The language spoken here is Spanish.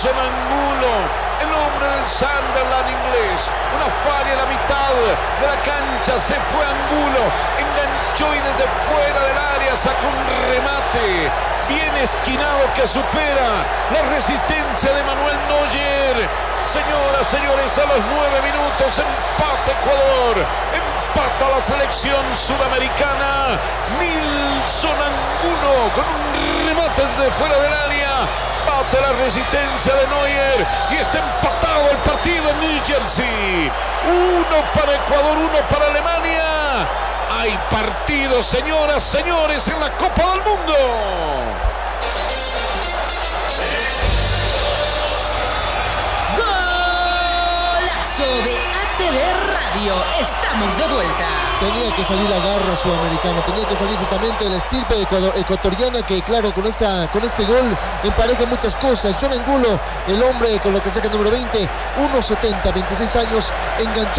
Nelson Angulo, el hombre del Sunderland inglés. Una falla en la mitad de la cancha, se fue Angulo, enganchó y desde fuera del área sacó un remate bien esquinado que supera la resistencia de Manuel Neuer. Señoras, señores, a los 9 minutos empata Ecuador, empata la selección sudamericana. Nelson Angulo con un remate desde fuera del área, bate la resistencia de Neuer y está empatado el partido en New Jersey. 1 para Ecuador, 1 para Alemania. Hay partido, señoras, señores, en la Copa del Mundo. De ATV Radio, estamos de vuelta. Tenía que salir la garra sudamericana, tenía que salir justamente la estirpe ecuatoriana que, claro, con este gol empareja muchas cosas. John Angulo, el hombre con la casaca número 20, 1.70, 26 años, enganchó